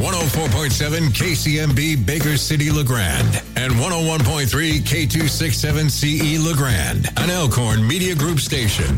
104.7 KCMB Baker City LeGrand and 101.3 K267CE LeGrand, an Elkhorn Media Group station.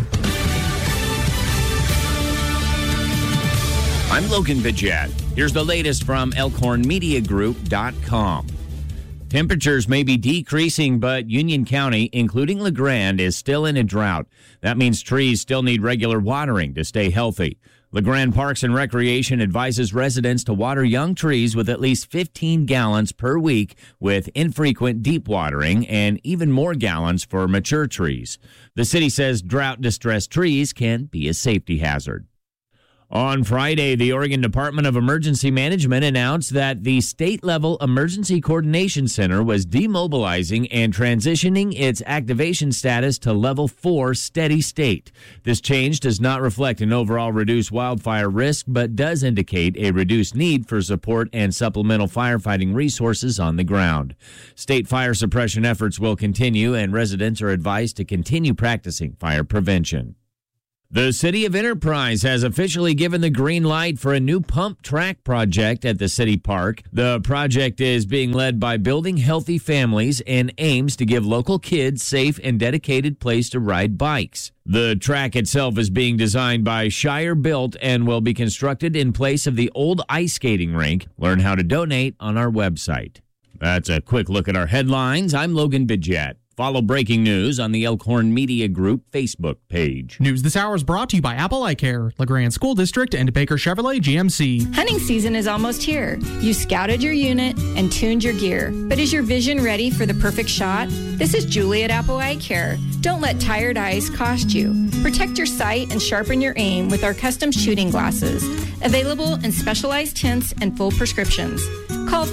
I'm Logan Bidget. Here's the latest from ElkhornMediaGroup.com. Temperatures may be decreasing, but Union County, including LeGrand, is still in a drought. That means trees still need regular watering to stay healthy. LeGrand Parks and Recreation advises residents to water young trees with at least 15 gallons per week with infrequent deep watering and even more gallons for mature trees. The city says drought-distressed trees can be a safety hazard. On Friday, the Oregon Department of Emergency Management announced that the state-level Emergency Coordination Center was demobilizing and transitioning its activation status to Level 4 steady state. This change does not reflect an overall reduced wildfire risk, but does indicate a reduced need for support and supplemental firefighting resources on the ground. State fire suppression efforts will continue, and residents are advised to continue practicing fire prevention. The City of Enterprise has officially given the green light for a new pump track project at the city park. The project is being led by Building Healthy Families and aims to give local kids safe and dedicated place to ride bikes. The track itself is being designed by Shire Built and will be constructed in place of the old ice skating rink. Learn how to donate on our website. That's a quick look at our headlines. I'm Logan Bidget. Follow breaking news on the Elkhorn Media Group Facebook page. News this hour is brought to you by Apple Eye Care, LeGrand School District, and Baker Chevrolet GMC. Hunting season is almost here. You scouted your unit and tuned your gear. But is your vision ready for the perfect shot? This is Julie at Apple Eye Care. Don't let tired eyes cost you. Protect your sight and sharpen your aim with our custom shooting glasses. Available in specialized tints and full prescriptions. Call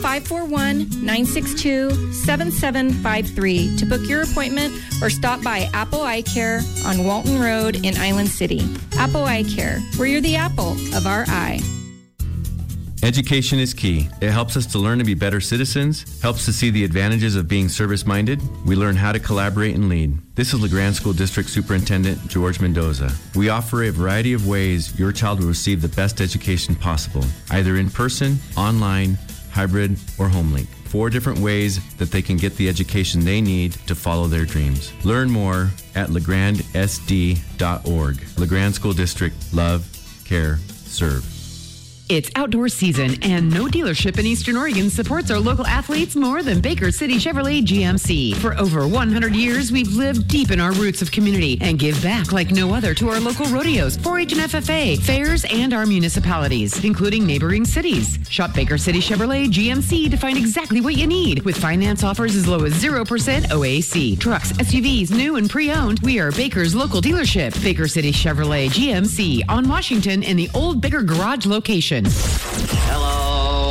541-962-7753 to book your appointment or stop by Apple Eye Care on Walton Road in Island City. Apple Eye Care, where you're the apple of our eye. Education is key. It helps us to learn to be better citizens, helps to see the advantages of being service-minded. We learn how to collaborate and lead. This is LeGrand School District Superintendent George Mendoza. We offer a variety of ways your child will receive the best education possible, either in person, online, hybrid, or HomeLink. 4 different ways that they can get the education they need to follow their dreams. Learn more at legrandsd.org. LeGrand School District. Love, care, serve. It's outdoor season, and no dealership in Eastern Oregon supports our local athletes more than Baker City Chevrolet GMC. For over 100 years, we've lived deep in our roots of community and give back like no other to our local rodeos, 4-H and FFA, fairs, and our municipalities, including neighboring cities. Shop Baker City Chevrolet GMC to find exactly what you need, with finance offers as low as 0% OAC. Trucks, SUVs, new and pre-owned, we are Baker's local dealership. Baker City Chevrolet GMC on Washington in the Old Baker Garage location. Hello.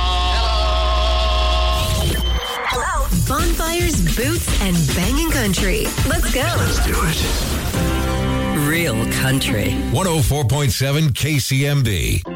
Bonfires, boots, and banging country. Let's go. Let's do it. Real country. 104.7 KCMB.